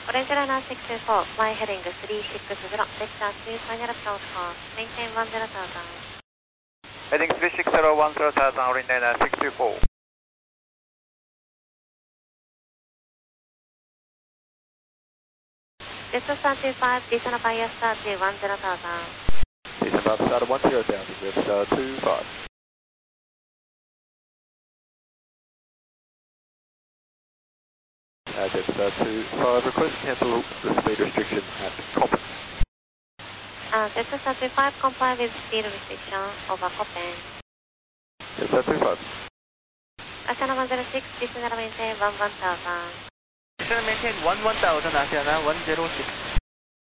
Orange Liner 624, fly heading 360, vector to final approach course, maintain 10,000. Heading 360, 10,000, Orange Liner 624. Distance 25, descent via start to 10,000. Descent via start 10 down to Jetstar 25. Jetstar 25, request cancel the speed restriction at Coppen. Jetstar 25, comply with speed restriction over Coppen. Jetstar 25. Asiana 106, descent maintain 10,000. Descent maintain 10,000, Asiana 106.